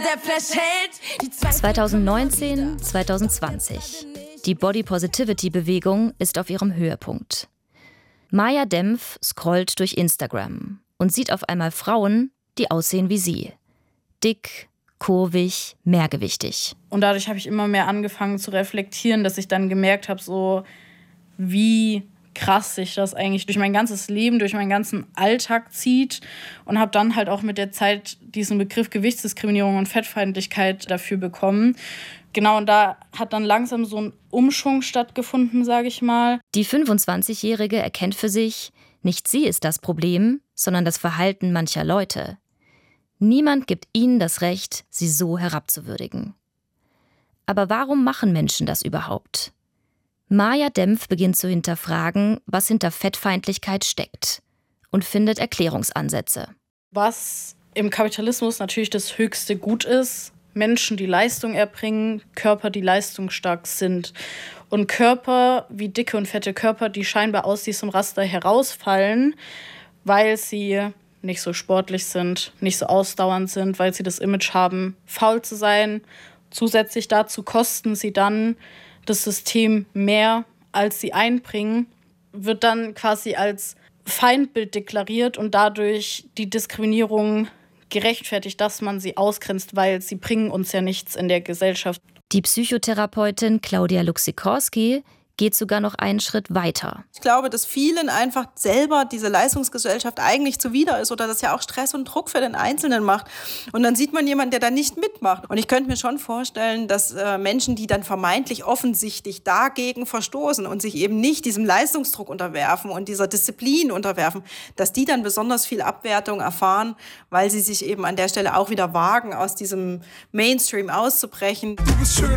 der Flash hält. 2019, 2020. Die Body Positivity-Bewegung ist auf ihrem Höhepunkt. Maya Dempf scrollt durch Instagram und sieht auf einmal Frauen, die aussehen wie sie. Dick, kurvig, mehrgewichtig. Und dadurch habe ich immer mehr angefangen zu reflektieren, dass ich dann gemerkt habe, so wie krass sich das eigentlich durch mein ganzes Leben, durch meinen ganzen Alltag zieht. Und habe dann halt auch mit der Zeit diesen Begriff Gewichtsdiskriminierung und Fettfeindlichkeit dafür bekommen. Genau, und da hat dann langsam so ein Umschwung stattgefunden, sage ich mal. Die 25-Jährige erkennt für sich, nicht sie ist das Problem, sondern das Verhalten mancher Leute. Niemand gibt ihnen das Recht, sie so herabzuwürdigen. Aber warum machen Menschen das überhaupt? Maya Dempf beginnt zu hinterfragen, was hinter Fettfeindlichkeit steckt und findet Erklärungsansätze. Was im Kapitalismus natürlich das höchste Gut ist, Menschen, die Leistung erbringen, Körper, die leistungsstark sind. Und Körper wie dicke und fette Körper, die scheinbar aus diesem Raster herausfallen, weil sie nicht so sportlich sind, nicht so ausdauernd sind, weil sie das Image haben, faul zu sein. Zusätzlich dazu kosten sie dann das System mehr, als sie einbringen, wird dann quasi als Feindbild deklariert und dadurch die Diskriminierung gerechtfertigt, dass man sie ausgrenzt, weil sie bringen uns ja nichts in der Gesellschaft. Die Psychotherapeutin Claudia Luxikorski geht sogar noch einen Schritt weiter. Ich glaube, dass vielen einfach selber diese Leistungsgesellschaft eigentlich zuwider ist oder das ja auch Stress und Druck für den Einzelnen macht. Und dann sieht man jemanden, der da nicht mitmacht. Und ich könnte mir schon vorstellen, dass Menschen, die dann vermeintlich offensichtlich dagegen verstoßen und sich eben nicht diesem Leistungsdruck unterwerfen und dieser Disziplin unterwerfen, dass die dann besonders viel Abwertung erfahren, weil sie sich eben an der Stelle auch wieder wagen, aus diesem Mainstream auszubrechen. Du bist schön